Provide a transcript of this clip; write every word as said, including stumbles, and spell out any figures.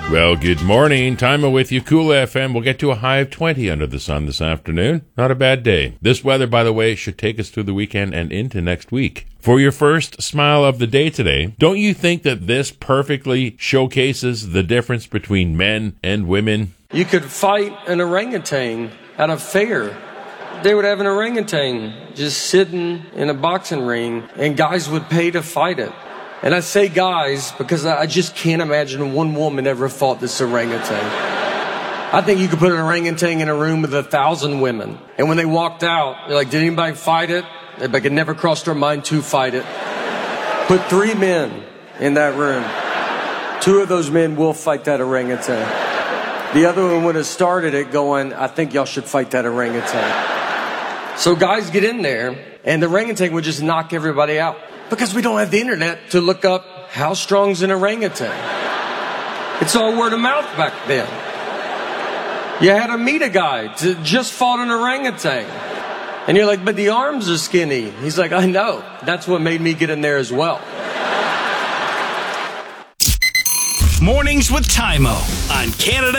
Well, good morning. Time with you, Cool F M. We'll get to a high of twenty under the sun this afternoon. Not a bad day. This weather, by the way, should take us through the weekend and into next week. For your first smile of the day today, don't you think that this perfectly showcases the difference between men and women? You could fight an orangutan at a fair. They would have an orangutan just sitting in a boxing ring, and guys would pay to fight it. And I say guys because I just can't imagine one woman ever fought this orangutan. I think you could put an orangutan in a room with a thousand women. And when they walked out, they're like, did anybody fight it? Like, it never crossed their mind to fight it. Put three men in that room. Two of those men will fight that orangutan. The other one would have started it going, I think y'all should fight that orangutan. So guys get in there, and the orangutan would just knock everybody out. Because we don't have the internet to look up how strong's an orangutan. It's all word of mouth back then. You had to meet a guy to just fought an orangutan. And you're like, but the arms are skinny. He's like, I know. That's what made me get in there as well. Mornings with Tymo on Canada